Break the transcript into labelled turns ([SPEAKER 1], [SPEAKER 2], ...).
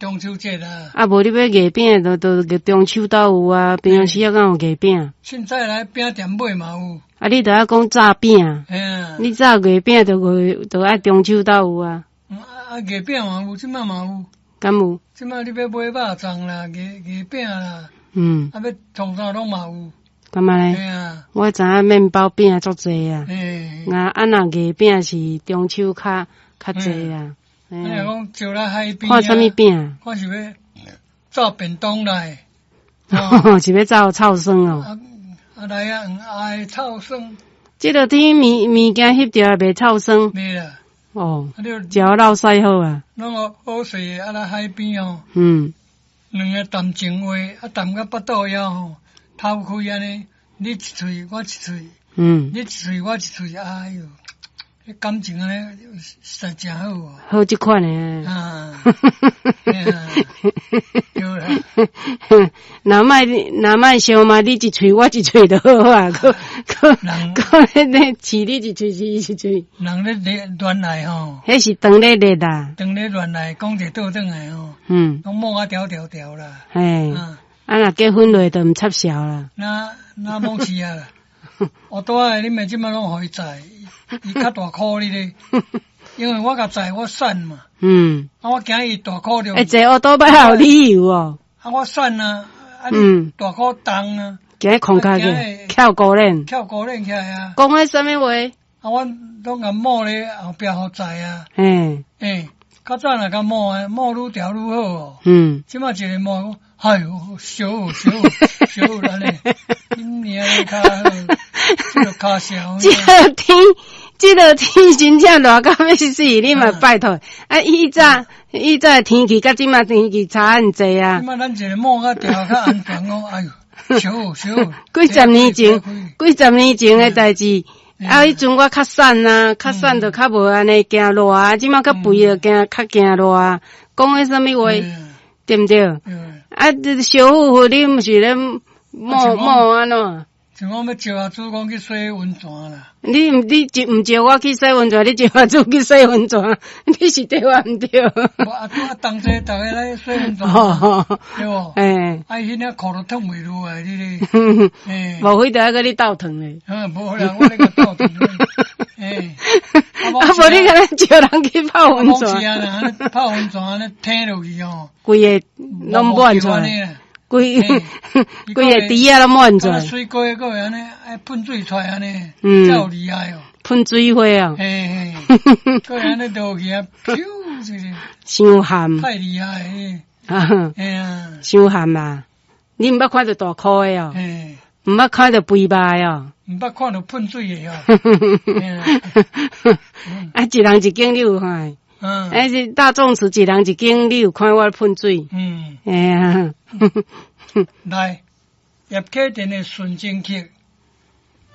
[SPEAKER 1] 中秋节啦。
[SPEAKER 2] 啊，无你要月饼，都中秋斗有啊，平常时啊敢有月饼。
[SPEAKER 1] 凊彩来饼店买嘛有。
[SPEAKER 2] 啊，你著爱讲炸饼。
[SPEAKER 1] 嘿啊。
[SPEAKER 2] 你炸月饼都爱中秋斗有啊。
[SPEAKER 1] 月饼嘛有，即摆嘛有。
[SPEAKER 2] 敢有？
[SPEAKER 1] 即摆你要买肉粽啦，月饼啦。
[SPEAKER 2] 嗯。
[SPEAKER 1] 啊，要创啥拢嘛有。
[SPEAKER 2] 干嘛咧？
[SPEAKER 1] 嘿啊。
[SPEAKER 2] 我知影面包饼足济啊。
[SPEAKER 1] 嘿。
[SPEAKER 2] 啊，若月饼是中秋较济啊。
[SPEAKER 1] 你若讲招来海边
[SPEAKER 2] 看啥物饼？
[SPEAKER 1] 我是要造便当来。
[SPEAKER 2] 是要造臭酸哦。
[SPEAKER 1] 来啊，爱臭酸。
[SPEAKER 2] 即落天物件翕着也袂臭酸。
[SPEAKER 1] 袂啦。
[SPEAKER 2] 哦。食落屎好啊。
[SPEAKER 1] 拢好势啊！来海边哦。两个淡情话，淡到腹肚枵吼，偷开安尼，你一喙我一喙。你一喙我一喙，哎哟。感情安尼实真好哦，
[SPEAKER 2] 好即款诶啊！
[SPEAKER 1] 对啦，
[SPEAKER 2] 若莫想嘛，你一喙我一喙就好啊，佫咧饲你一喙饲伊一喙。人
[SPEAKER 1] 咧恋爱吼，
[SPEAKER 2] 迄是当咧热啦，
[SPEAKER 1] 当咧恋爱讲者倒转来吼，拢摸啊条啦。
[SPEAKER 2] 嘿，若结婚落就毋插潲啦。
[SPEAKER 1] 那摸是啊，我拄仔你咪即摆拢互伊载。伊较大颗哩咧，因为我甲载我瘦嘛。我惊伊大颗着。
[SPEAKER 2] 坐乌多摆有理由哦。
[SPEAKER 1] 我瘦啊，你大颗重啊。
[SPEAKER 2] 惊空脚去，翘高链起
[SPEAKER 1] 来啊。
[SPEAKER 2] 讲迄啥物话？
[SPEAKER 1] 我拢甲摸咧后壁互载啊。较早若甲摸愈调愈好哦。即摆一个摸，哎哟，小安尼，今年较好，即个较小。
[SPEAKER 2] 即落天真正热到要死，你嘛拜托。以早天气甲即马天气差很济啊。
[SPEAKER 1] 即马咱一个摸较调较安全哦，哎哟，小。
[SPEAKER 2] 几十年前诶代志，迄阵我较瘦啊，就较无安尼惊热啊。即马较肥了，较惊热啊。讲迄啥物话，对毋对？小夫妇你毋是咧摸安怎？
[SPEAKER 1] 像我要招阿祖讲去洗温泉啦。
[SPEAKER 2] 你唔招我去洗温泉，你招阿祖去洗温泉，你是对我唔对？
[SPEAKER 1] 当时大家来洗温泉，对无？迄领裤都脱袂落来，你咧。
[SPEAKER 2] 无非得甲你倒腾咧。
[SPEAKER 1] 无人我咧甲倒腾咧。
[SPEAKER 2] 无你甲咱招人去泡温泉。
[SPEAKER 1] 是啊，泡温泉安尼听落去哦，
[SPEAKER 2] 规个拢满出来。规个池啊，拢满出来。
[SPEAKER 1] 水过个安尼，爱喷水出来安尼，才有厉害哦。
[SPEAKER 2] 喷水花啊。
[SPEAKER 1] 个安尼落去啊，咻就是。
[SPEAKER 2] 伤咸。
[SPEAKER 1] 太厉害诶。
[SPEAKER 2] 伤咸啦！你毋捌看到大颗诶哦。毋捌看到肥肉哦。
[SPEAKER 1] 毋捌看到喷水诶哦。
[SPEAKER 2] 一人一间你有看？是大众池一人一间，你有看我喷水？来，
[SPEAKER 1] 叶启田的纯正客